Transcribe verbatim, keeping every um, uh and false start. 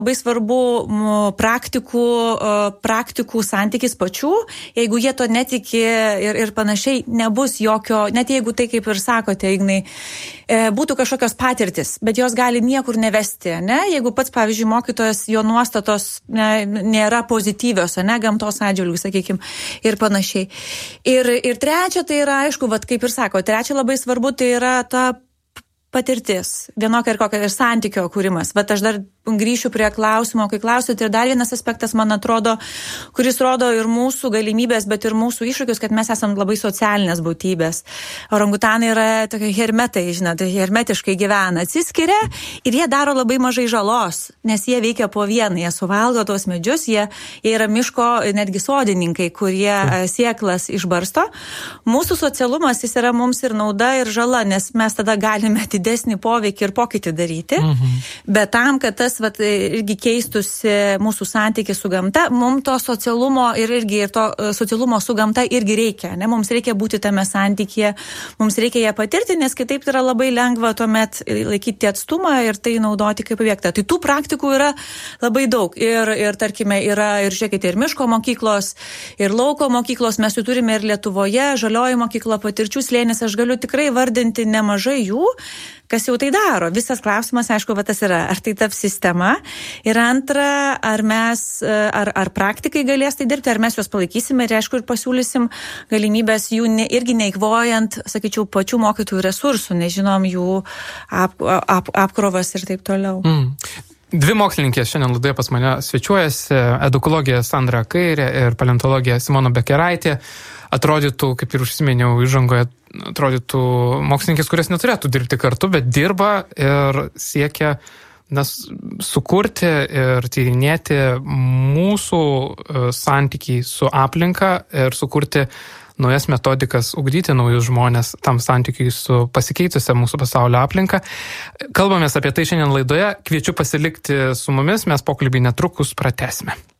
Labai svarbu praktikų, praktikų santykis pačių, jeigu jie to netiki ir, ir panašiai, nebus jokio, net jeigu tai, kaip ir sakote, Ignai, būtų kažkokios patirtis, bet jos gali niekur nevesti, ne? Jeigu pats, pavyzdžiui, mokytojas, jo nuostatos ne, nėra pozityvios, ne, gamtos atžvilgiu, sakykime, ir panašiai. Ir, ir trečia, tai yra, aišku, vat, kaip ir sako, trečia labai svarbu, tai yra ta patirtis, vienokia ir kokia ir santykio kūrimas. Vat aš dar grįšiu prie klausimo, kai klausėte, ir dar vienas aspektas, man atrodo, kuris rodo ir mūsų galimybės, bet ir mūsų iššūkius, kad mes esam labai socialinės būtybės. Orangutanai yra tokie hermetai, žinot, hermetiškai gyvena, atsiskiria ir jie daro labai mažai žalos, nes jie veikia po vieną, jie suvalgo tuos medžius, jie, jie yra miško netgi sodininkai, kurie sieklas išbarsto. Mūsų socialumas, jis yra mums ir nauda, ir žala, nes mes tada galime didesnį poveikį ir pokytį daryti, mhm. bet tam, kad tas vat, irgi keistusi mūsų santykis su gamta, mums to socialumo ir irgi ir to socialumo su gamta irgi reikia, ne? Mums reikia būti tame santykyje, mums reikia ją patirti, nes kitaip yra labai lengva tuomet laikyti atstumą ir tai naudoti kaip objektą. Tai tų praktikų yra labai daug ir, ir tarkime, yra ir žiūrėkite, ir miško mokyklos, ir lauko mokyklos, mes jų turime ir Lietuvoje, žalioji mokykla, patirčių slėnis, aš galiu tikrai vardinti nemažai jų, kas jau tai daro. Visas klausimas, aišku, va tas yra, ar tai taps sistema. Ir antra, ar mes, ar, ar praktikai galės tai dirbti, ar mes juos palaikysime ir, aišku, ir pasiūlysim galimybės jų ne, irgi neįkvojant, sakyčiau, pačių mokytojų resursų, nežinom jų ap, ap, apkrovas ir taip toliau. Mm. Dvi mokslininkės šiandien laidoje pas mane svečiuojasi, edukologija Sandra Kairė ir paleontologija Simona Bekeraitė. Atrodytų, kaip ir užsiminiau įžangoje, atrodytų mokslininkės, kurios neturėtų dirbti kartu, bet dirba ir siekia nes, sukurti ir tyrinėti mūsų santykį su aplinka ir sukurti naujas metodikas, ugdyti naujus žmonės tam santykiui su pasikeitusią mūsų pasaulio aplinką. Kalbamės apie tai šiandien laidoje. Kviečiu pasilikti su mumis, mes pokalbį netrukus pratęsime.